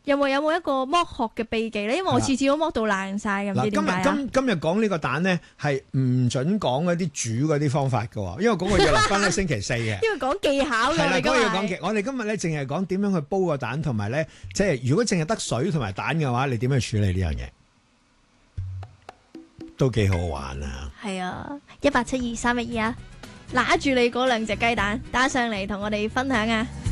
有冇一個剝殼嘅秘技咧？因為我次次都剝到爛晒咁，唔知點解啊？ 今日講呢個蛋咧，係唔準講嗰啲煮嗰啲方法㗎喎，因為嗰個要留翻喺星期四嘅。 因為講技巧㗎， 係啦， 你今日嗰個要講我哋今日咧淨係講點樣去煲個蛋，同埋咧即係如果淨係得水同埋蛋嘅話，你點樣處理呢樣嘢？都幾好玩啊！ 係啊，187231啊，拿住你嗰兩隻雞蛋打上嚟同我哋分享啊！